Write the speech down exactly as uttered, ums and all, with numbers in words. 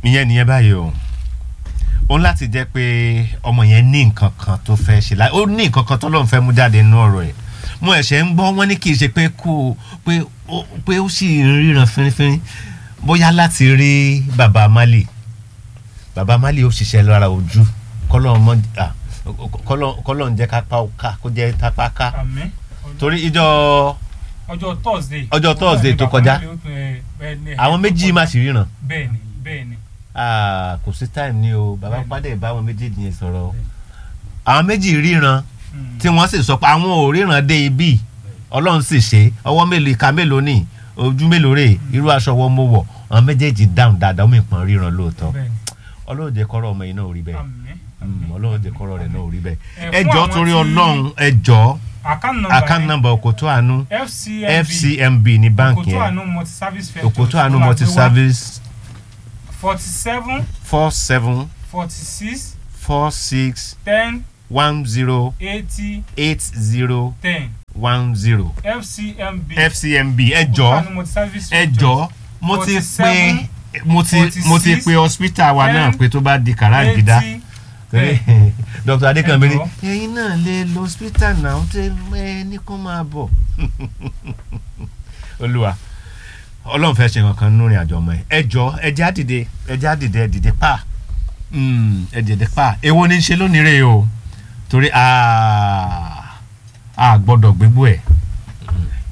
ìyẹn nìyẹn báyìí o òun láti jẹ́ pé ọmọ yẹn ní nǹkan kan tó fẹ́ ṣe láì ó ní nǹkan kan tó lóun fẹ́ mú jáde nínú ọ̀rọ̀ ẹ̀ mo ẹ̀ṣẹ̀ ń gbọ́ wọ́n ní kì í ṣe pé kó pé ó pé ó sì ń ríran fínnífínní bóyá láti rí bàbá Málì bàbá Málì ó ṣiṣẹ́ lára ojú kọ́lọ́ ọmọ kọ́lọ́ ń jẹ́ kápá ká kó jẹ́ tápá ká torí ìjọ ọjọ́ Thursday ọjọ́ Thursday tó kọjá àwọn méjì má sì ríran bẹ́ẹ̀ni bẹ́ẹ̀ni ah kò sí time ni o bàbá pàdé bá àwọn méjèèjì yẹn sọ̀rọ̀ àwọn méjì ríran tí wọ́n sì sọ pé àwọn ò ríran dé ibi Ọlọ́run sì ṣe ọwọ́ mélòó ìka mélòó ní ojú mélòó rè irú aṣọ wọn mo wọ̀ àwọn méjèèjì dáhùn dáadáa omi ìpọ́n ríran lóòótọ́ Ọlọ́run jẹ́ kọ́rọ̀ ọmọ yìí náà rí bẹ́ẹ̀ Ọlọ́run jẹ́ kọ́rọ̀ rẹ̀ náà rí bẹ́ẹ̀ ẹ jọ̀ọ́ torí Ọlọ́run ẹ jọ̀ọ́ account number Òkòtó Àánú F C M B ní báǹkì yẹn Òkòtó Àánú multi service forty seven four seven forty six four six ten one zero eighty eight zero ten one zero F C M B F C M B ẹ jọ̀ọ́ ẹ jọ̀ọ́ mo ti pè mo ti mo ti pè hospital wa náà pé tó bá di Kàràǹgídá Doctor Adékànbí ní ẹ̀yin náà lè lọ hospital náà tẹ ẹ ní kó máa bọ̀ Olúwa Ọlọ́run fẹ́ ṣe nǹkan nínú ìrìn àjò ọmọ ẹ ẹ jọ̀ọ́ ẹ jẹ́ àdìde ẹ jẹ́ àdìde ẹ dìde pa ẹ dìde pa èwo ní í ṣe lónìí rè o torí a a gbọ́dọ̀ gbégbó ẹ̀